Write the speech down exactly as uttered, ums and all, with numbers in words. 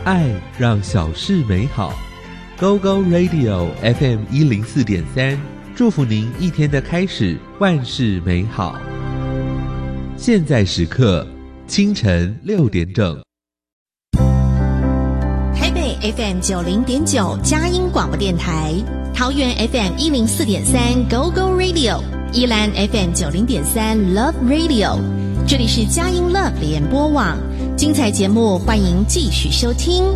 爱让小事美好。 Go Go Radio F M 一零四点三，祝福您一天的开始万事美好。现在时刻清晨六点整。 台北 F M 九零点九佳音广播电台，桃园 F M 一零四点三 Go Go Radio， 宜兰 F M 九零点三 Love Radio， 这里是佳音 Love 联播网，精彩节目欢迎继续收听。